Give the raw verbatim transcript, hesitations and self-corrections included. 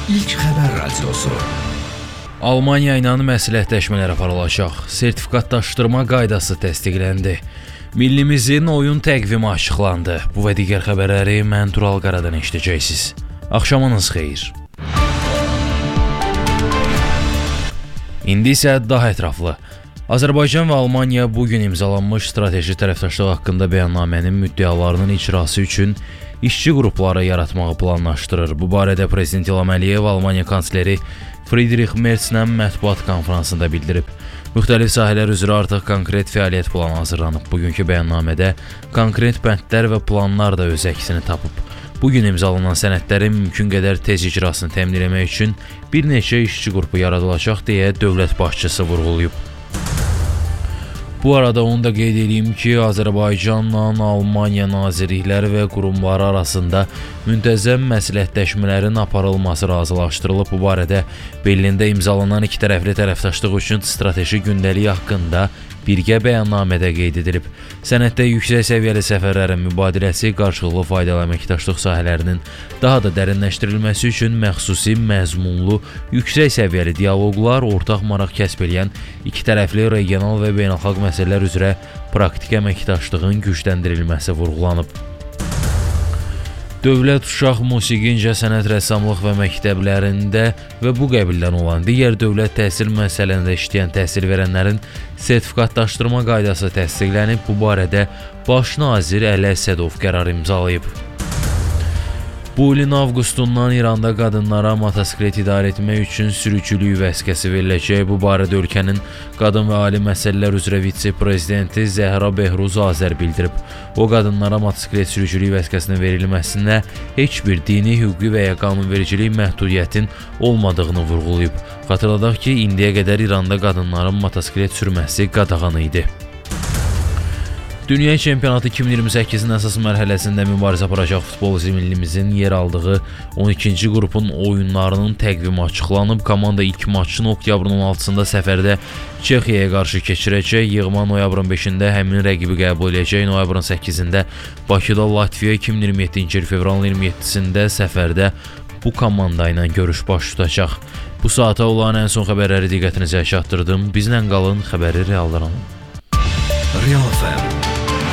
İlk Xəbər Radiosu. Almaniya ilə məsləhətləşmələr aparılacaq. Sertifikatlaşdırma qaydası təsdiqləndi. Millimizin oyun təqvimi açıqlandı. Bu və digər xəbərləri mən Tural Qaradan eşidəcəksiniz. Axşamınız xeyir. İndi isə daha ətraflı. Azərbaycan və Almaniya bugün imzalanmış strateji tərəfdaşlıq haqqında bəyannamənin müddəalarının icrası üçün işçi qrupları yaratmağı planlaşdırır. Bu barədə Prezident İlham Əliyev Almaniya kansleri Friedrich Merzlə mətbuat konfransında bildirib. Müxtəlif sahələr üzrə artıq konkret fəaliyyət planı hazırlanıb. Bugünkü bəyannamədə konkret bəndlər və planlar da öz əksini tapıb. Bugün imzalanan sənədlərin mümkün qədər tez icrasını təmin etmək üçün bir neçə işçi qrupu yaradılacaq deyə dövlət başçısı vurğulayıb. Bu arada onu da qeyd edeyim ki, Azərbaycanla Almaniya nazirlikləri və qurumları arasında müntəzəm məsləhətləşmələrin aparılması razılaşdırılıb. Bu barədə Berlində imzalanan iki tərəfli tərəfdaşlıq üçün strateji gündəlik haqqında birgə bəyannamədə qeyd edilib. Sənəddə yüksək səviyyəli səfərlərin mübadiləsi, qarşılıqlı faydalı əməkdaşlıq sahələrinin daha da dərinləşdirilməsi üçün məxsusi, məzmunlu, yüksək səviyyəli dialoqlar, ortaq maraq kəsb edən iki tərəfli regional və beynəlxalq məsələlər üzrə praktik əməkdaşlığın gücləndirilməsi vurğulanıb. Dövlət uşaq musiqi, incəsənət, rəssamlıq və məktəblərində və bu qəbildən olan digər dövlət təhsil müəssisələrində işləyən təhsil verənlərin sertifikatlaşdırma qaydası təsdiqlənib. Bu barədə Baş nazir Əli Əsədov qərar imzalayıb. Bu ilin avqustundan İranda qadınlara motosiklet idarə etmək üçün sürücülük vəsiqəsi veriləcək. Bu barədə ölkənin qadın və ali məsələlər üzrə vitse-prezidenti Zəhra Behruz Azər bildirib. O, qadınlara motosiklet sürücülük vəsiqəsinin verilməsində heç bir dini, hüquqi və ya qanunvericilik məhdudiyyətin olmadığını vurğulayıb. Xatırladaq ki, indiyə qədər İranda qadınların motosiklet sürməsi qadağan idi. Dünya çempionatı iki min iyirmi səkkizin əsas mərhələsində mübarizə aparacaq futbolçu millimizin yer aldığı on ikinci qrupun oyunlarının təqvimi açıqlanıb. Komanda ilk maçını oktyabrın on altısında səfərdə Çexiyaya qarşı keçirəcək. Yığma noyabrın beşində həmin rəqibi qəbul edəcək. Noyabrın səkkizində Bakıda Latviya, iki min iyirmi yeddinci il fevralın iyirmi yeddisində səfərdə bu komanda ilə görüş baş tutacaq. Bu saata olan ən son xəbərləri diqqətinizə çatdırdım. Bizlə qalın, xəbəri realdan alın. Real F M